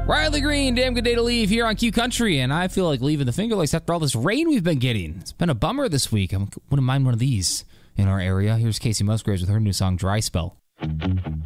Riley Green, damn good day to leave here on Q Country, and I feel like leaving the Finger Lakes after all this rain we've been getting. It's been a bummer this week. I wouldn't mind one of these in our area. Here's Casey Musgraves with her new song, Dry Spell.